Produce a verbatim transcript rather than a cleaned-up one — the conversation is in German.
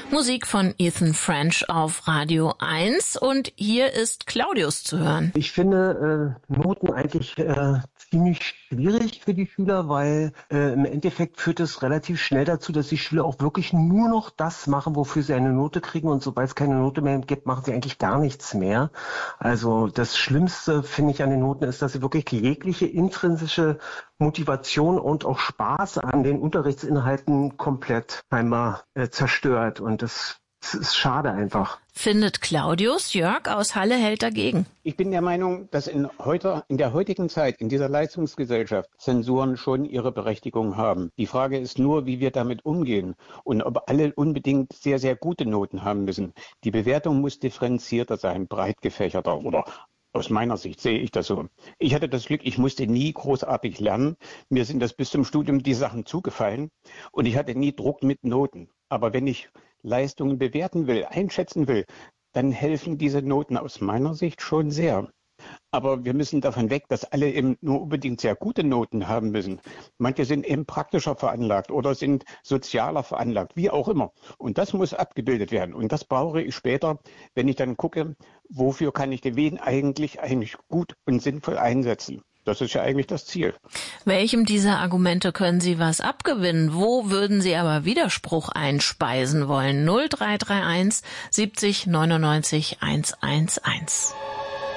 Musik von Ethan French auf Radio eins und hier ist Claudius zu hören. Ich finde äh, Noten eigentlich äh, ziemlich schwierig für die Schüler, weil äh, im Endeffekt führt es relativ schnell dazu, dass die Schüler auch wirklich nur noch das machen, wofür sie eine Note kriegen, und sobald es keine Note mehr gibt, machen sie eigentlich gar nichts mehr. Also das Schlimmste, finde ich, an den Noten ist, dass sie wirklich jegliche intrinsische Motivation und auch Spaß an den Unterrichtsinhalten komplett einmal äh, zerstört, und das, das ist schade einfach. Findet Claudius. Jörg aus Halle hält dagegen. Ich bin der Meinung, dass in, heute, in der heutigen Zeit, in dieser Leistungsgesellschaft, Zensuren schon ihre Berechtigung haben. Die Frage ist nur, wie wir damit umgehen und ob alle unbedingt sehr, sehr gute Noten haben müssen. Die Bewertung muss differenzierter sein, breit gefächerter, oder aus meiner Sicht sehe ich das so. Ich hatte das Glück, ich musste nie großartig lernen. Mir sind das bis zum Studium die Sachen zugefallen und ich hatte nie Druck mit Noten. Aber wenn ich Leistungen bewerten will, einschätzen will, dann helfen diese Noten aus meiner Sicht schon sehr. Aber wir müssen davon weg, dass alle eben nur unbedingt sehr gute Noten haben müssen. Manche sind eben praktischer veranlagt oder sind sozialer veranlagt, wie auch immer. Und das muss abgebildet werden. Und das brauche ich später, wenn ich dann gucke, wofür kann ich den wen eigentlich eigentlich gut und sinnvoll einsetzen. Das ist ja eigentlich das Ziel. Welchem dieser Argumente können Sie was abgewinnen? Wo würden Sie aber Widerspruch einspeisen wollen? null drei drei eins siebzig neunundneunzig hundertzelf.